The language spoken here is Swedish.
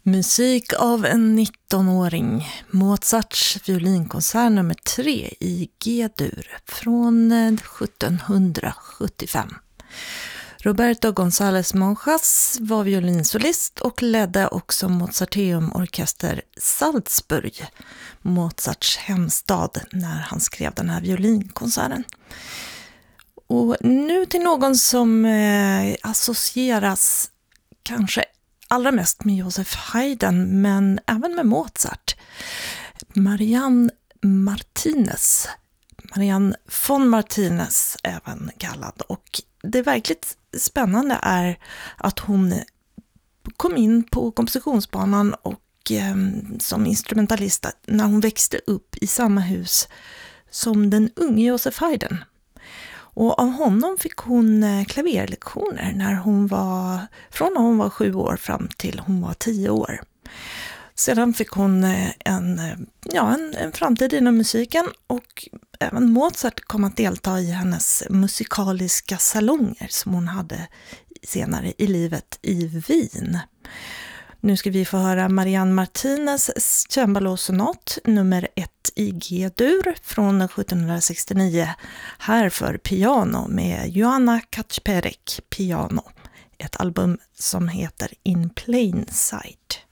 Musik av en 19-åring, Mozarts violinkonsert nummer 3 i G-dur från 1775. Roberto González Monjas var violinsolist och ledde också Mozarteum-orkester Salzburg, Mozarts hemstad, när han skrev den här violinkonserten. Och nu till någon som associeras kanske allra mest med Joseph Haydn, men även med Mozart. Marianne von Martinez även kallad. Och det verkligt spännande är att hon kom in på kompositionsbanan och som instrumentalist när hon växte upp i samma hus som den unge Joseph Haydn. Och av honom fick hon klaverlektioner från när hon var 7 år fram till hon var 10 år. Sedan fick hon en framtid inom musiken, och även Mozart kom att delta i hennes musikaliska salonger som hon hade senare i livet i Wien. Nu ska vi få höra Marianne Martinez cembalosonat nummer 1 i G-dur från 1769, här för piano med Joanna Kaczperek piano. Ett album som heter In Plain Sight.